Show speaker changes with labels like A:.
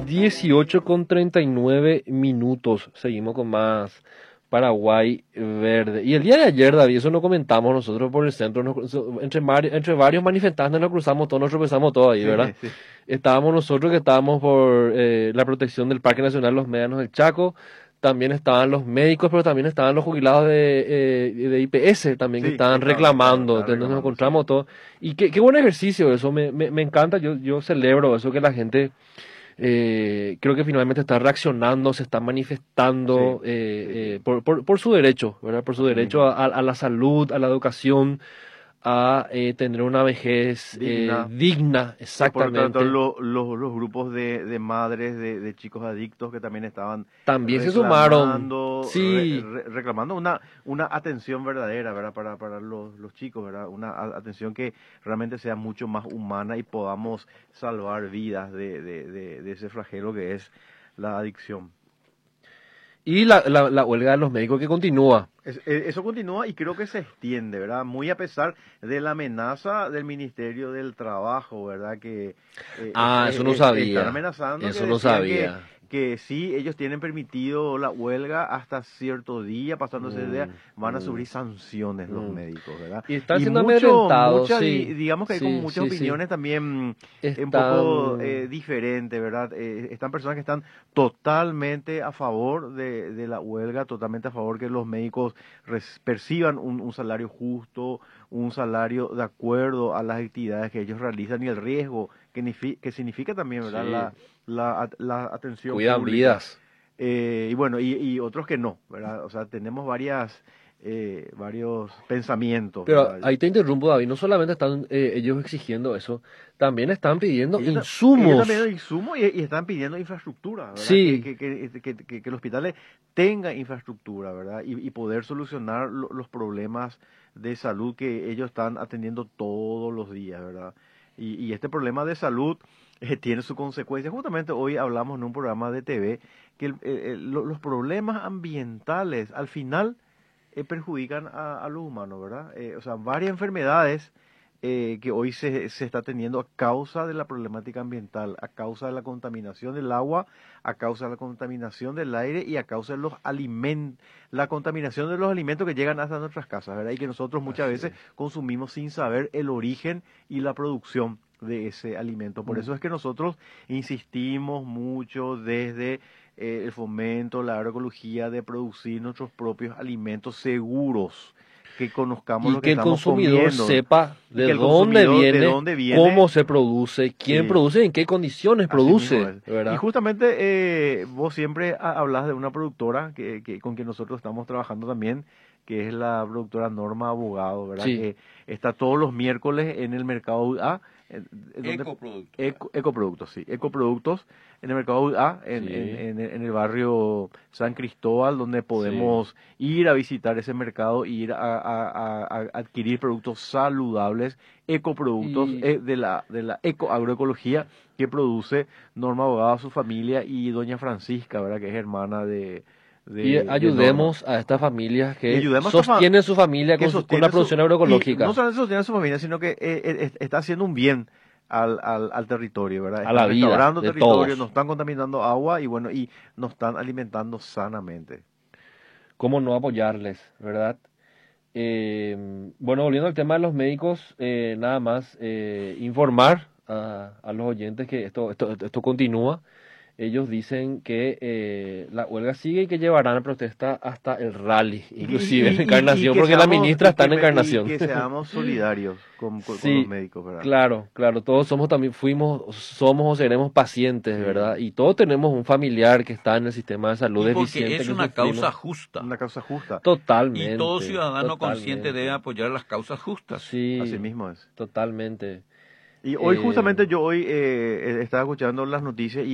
A: 18:39. Seguimos con más Paraguay Verde. Y el día de ayer, David, eso nos comentamos nosotros por el centro, entre varios manifestantes nos cruzamos todos, nos tropezamos todos ahí, ¿verdad?
B: Sí.
A: Estábamos nosotros que estábamos por la protección del Parque Nacional Los Médanos del Chaco, también estaban los médicos, pero también estaban los jubilados de IPS también que
B: Sí,
A: estaban
B: estaban
A: reclamando, entonces nos
B: reclamando,
A: encontramos todos. Y qué buen ejercicio eso, me encanta, yo celebro eso que la gente... creo que finalmente está reaccionando, se está manifestando
B: Sí.
A: por su derecho, ¿verdad? Por su
B: Así
A: derecho
B: mismo.
A: a la salud, a la educación, a tener una vejez
B: Digna.
A: digna,
B: Por tanto,
A: exactamente.
B: los grupos de madres de chicos adictos que también estaban
A: También se sumaron,
B: reclamando,
A: sí,
B: reclamando una atención verdadera, ¿verdad? Para los chicos, ¿verdad? Una atención que realmente sea mucho más humana y podamos salvar vidas de ese flagelo que es la adicción.
A: y la huelga de los médicos que continúa.
B: Eso continúa y creo que se extiende, ¿verdad? Muy a pesar de la amenaza del Ministerio del Trabajo, ¿verdad? Que
A: Eso no
B: están
A: sabía,
B: amenazando, que
A: eso no
B: decían
A: sabía.
B: que sí, ellos tienen permitido la huelga hasta cierto día, pasando ese día,
A: Mm,
B: van a
A: mm,
B: sufrir sanciones los
A: mm.
B: médicos, ¿verdad?
A: Y están
B: Y
A: siendo amedrentados,
B: mucha,
A: sí,
B: digamos que hay como
A: sí,
B: muchas
A: sí, sí.
B: opiniones también un poco
A: Están...
B: diferentes, ¿verdad? Están personas que están totalmente a favor de la huelga, totalmente a favor que los médicos perciban un salario justo, un salario de acuerdo a las actividades que ellos realizan y el riesgo que significa también, ¿verdad?
A: Sí,
B: La atención
A: cuidan
B: pública.
A: vidas.
B: Y bueno, y otros que no, ¿verdad? O sea, tenemos varios pensamientos,
A: Pero
B: ¿verdad?
A: ahí te interrumpo, David. No solamente están ellos exigiendo eso, también están pidiendo
B: Ellos también
A: insumos.
B: insumos y están pidiendo infraestructura, ¿verdad?
A: Sí,
B: Que el hospital tenga infraestructura, ¿verdad? Y poder solucionar los problemas de salud que ellos están atendiendo todos los días, ¿verdad? Y este problema de salud tiene su consecuencia. Justamente hoy hablamos en un programa de TV que los problemas ambientales al final perjudican a los humanos, ¿verdad? O sea, varias enfermedades que hoy se está teniendo a causa de la problemática ambiental, a causa de la contaminación del agua, a causa de la contaminación del aire y a causa de los alimentos, la contaminación de los alimentos que llegan hasta nuestras casas, ¿verdad? Y que nosotros muchas
A: así
B: veces
A: es.
B: consumimos sin saber el origen y la producción de ese alimento. Por eso es que nosotros insistimos mucho desde el fomento, la agroecología, de producir nuestros propios alimentos seguros, que conozcamos
A: Y
B: lo que
A: que el
B: estamos
A: consumidor
B: comiendo
A: sepa
B: y
A: de
B: que el
A: dónde
B: consumidor de
A: viene,
B: dónde viene,
A: cómo se produce, quién
B: sí,
A: produce y en qué condiciones
B: así mismo
A: produce,
B: es. Y
A: ¿verdad?
B: justamente vos siempre hablas de una productora con quien nosotros estamos trabajando también, que es la productora Norma Abogado, ¿verdad?
A: Sí.
B: Que está todos los miércoles en el mercado UA, donde
C: Ecoproducto.
B: ecoproductos, sí, ecoproductos en el mercado UA,
A: Sí,
B: en el barrio San Cristóbal, donde
A: sí.
B: podemos ir a visitar ese mercado y ir a adquirir productos saludables, ecoproductos
A: Y,
B: de la agroecología que produce Norma Abogado, su familia y doña Francisca, ¿verdad? Que es hermana
A: y
B: de Norma.
A: ayudemos a estas familias
B: Y
A: que
B: ayudemos a
A: sostienen su familia
B: que
A: con la
B: sostiene
A: producción
B: y no
A: agroecológica,
B: solamente sostiene a su familia, sino que está haciendo un bien al territorio, ¿verdad?
A: a
B: Están
A: la vida
B: restaurando
A: de
B: territorio, no
A: todos.
B: están contaminando agua y bueno, y nos están alimentando sanamente.
A: ¿Cómo no apoyarles, verdad? Bueno, volviendo al tema de los médicos, nada más informar a los oyentes que esto continúa. Ellos dicen que la huelga sigue y que llevarán la protesta hasta el rally, inclusive en Encarnación, porque la ministra está en
B: Y
A: Encarnación.
B: que seamos solidarios con los
A: Sí,
B: médicos, ¿verdad?
A: claro, claro, todos somos también, somos o seremos pacientes, ¿verdad?
B: Sí,
A: Y todos tenemos un familiar que está en el sistema de salud
C: Y porque
A: deficiente
C: es
A: que
C: una causa
A: sufrimos.
C: justa.
B: una causa justa,
C: Y todo
A: Totalmente,
C: ciudadano consciente debe
A: totalmente.
C: apoyar las causas justas.
B: así
A: Sí,
B: mismo es.
A: totalmente.
B: Y hoy
A: Eh,
B: justamente yo hoy estaba escuchando las noticias